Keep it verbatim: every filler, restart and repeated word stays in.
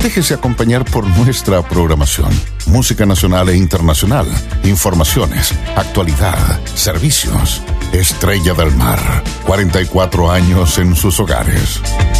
Déjese acompañar por nuestra programación. Música nacional e internacional, informaciones, actualidad, servicios. Estrella del Mar, cuarenta y cuatro años en sus hogares.